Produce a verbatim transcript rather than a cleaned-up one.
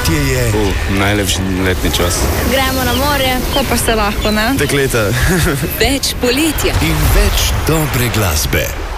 Poletje je uh, najlepši letni čas. Gremo na morje, ko pa se lahko, ne? Dekleta Več poletja in več dobre glasbe.